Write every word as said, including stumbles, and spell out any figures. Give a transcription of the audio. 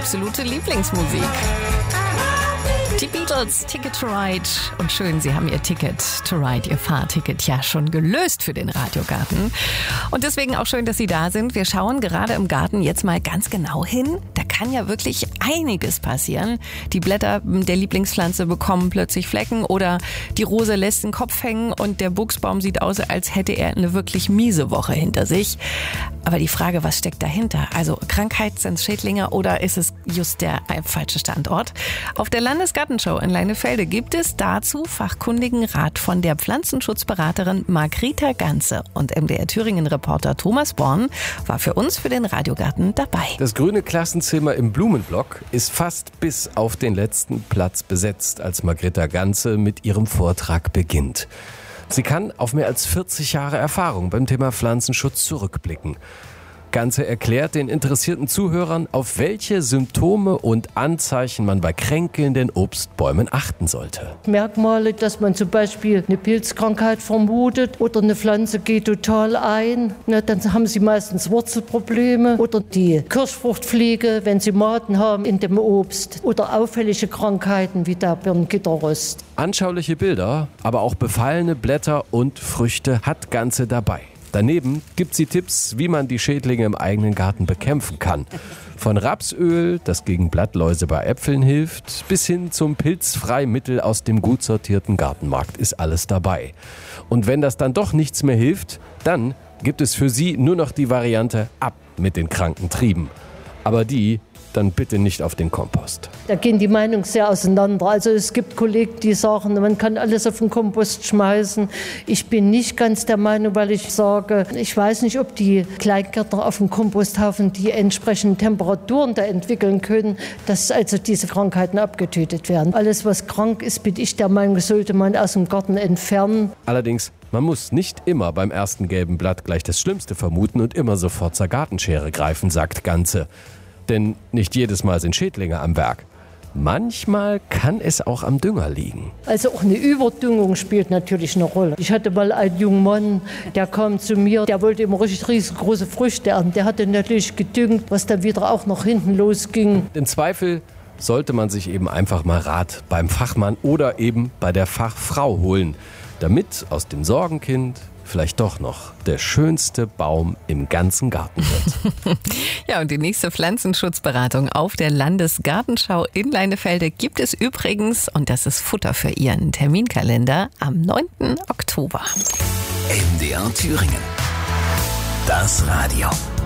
absolute Lieblingsmusik. Die Beatles, Ticket to Ride. Und schön, Sie haben Ihr Ticket to Ride, Ihr Fahrticket ja schon gelöst für den Radiogarten. Und deswegen auch schön, dass Sie da sind. Wir schauen gerade im Garten jetzt mal ganz genau hin. Da kann ja wirklich einiges passieren. Die Blätter der Lieblingspflanze bekommen plötzlich Flecken oder die Rose lässt den Kopf hängen und der Buchsbaum sieht aus, als hätte er eine wirklich miese Woche hinter sich. Aber die Frage, was steckt dahinter? Also Krankheit, sind es Schädlinge oder ist es just der falsche Standort? Auf der Landesgartenshow in Leinefelde gibt es dazu fachkundigen Rat von der Pflanzenschutzberaterin Margretha Ganze. Und M D R Thüringen-Reporter Thomas Born war für uns für den Radiogarten dabei. Das grüne Klassenzimmer im Blumenblock ist fast bis auf den letzten Platz besetzt, als Margretha Ganze mit ihrem Vortrag beginnt. Sie kann auf mehr als vierzig Jahre Erfahrung beim Thema Pflanzenschutz zurückblicken. Ganze erklärt den interessierten Zuhörern, auf welche Symptome und Anzeichen man bei kränkelnden Obstbäumen achten sollte. Merkmale, dass man zum Beispiel eine Pilzkrankheit vermutet oder eine Pflanze geht total ein. Na, dann haben sie meistens Wurzelprobleme oder die Kirschfruchtfliege, wenn sie Maden haben in dem Obst oder auffällige Krankheiten wie der Birngitterrost. Anschauliche Bilder, aber auch befallene Blätter und Früchte hat Ganze dabei. Daneben gibt sie Tipps, wie man die Schädlinge im eigenen Garten bekämpfen kann. Von Rapsöl, das gegen Blattläuse bei Äpfeln hilft, bis hin zum Pilzfreimittel aus dem gut sortierten Gartenmarkt ist alles dabei. Und wenn das dann doch nichts mehr hilft, dann gibt es für sie nur noch die Variante ab mit den kranken Trieben. Aber die dann bitte nicht auf den Kompost. Da gehen die Meinungen sehr auseinander. Also es gibt Kollegen, die sagen, man kann alles auf den Kompost schmeißen. Ich bin nicht ganz der Meinung, weil ich sage, ich weiß nicht, ob die Kleingärtner auf dem Komposthaufen die entsprechenden Temperaturen da entwickeln können, dass also diese Krankheiten abgetötet werden. Alles, was krank ist, bin ich der Meinung, sollte man aus dem Garten entfernen. Allerdings, man muss nicht immer beim ersten gelben Blatt gleich das Schlimmste vermuten und immer sofort zur Gartenschere greifen, sagt Ganze. Denn nicht jedes Mal sind Schädlinge am Werk. Manchmal kann es auch am Dünger liegen. Also auch eine Überdüngung spielt natürlich eine Rolle. Ich hatte mal einen jungen Mann, der kam zu mir, der wollte immer richtig riesengroße Früchte ernten. Der hatte natürlich gedüngt, was dann wieder auch noch hinten losging. Im Zweifel sollte man sich eben einfach mal Rat beim Fachmann oder eben bei der Fachfrau holen, damit aus dem Sorgenkind vielleicht doch noch der schönste Baum im ganzen Garten wird. Ja, und die nächste Pflanzenschutzberatung auf der Landesgartenschau in Leinefelde gibt es übrigens, und das ist Futter für Ihren Terminkalender, am neunten Oktober. M D R Thüringen. Das Radio.